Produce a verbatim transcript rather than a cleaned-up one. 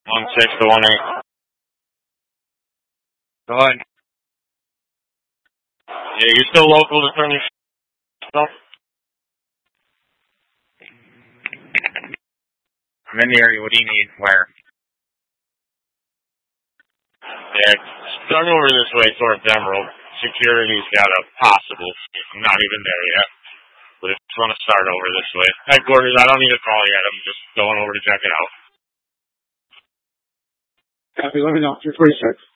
One six to one eight. Go ahead. Yeah, you're still local to turn your stuff? I'm in the area. What do you need? Where? Yeah, start over this way towards Emerald. Security's got a possible. I'm not even there yet. But if you want to start over this way. Headquarters, I don't need a call yet. I'm just going over to check it out. Copy, let me know. three forty-six.